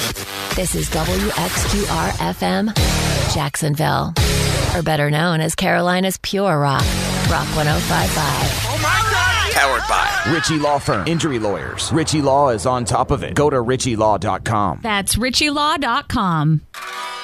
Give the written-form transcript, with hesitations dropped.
This is WXQR-FM, Jacksonville, or better known as Carolina's Pure Rock, Rock 105.5. Oh my God! Powered by Ritchie Law Firm. Injury lawyers. Ritchie Law is on top of it. Go to ritchielaw.com. That's ritchielaw.com.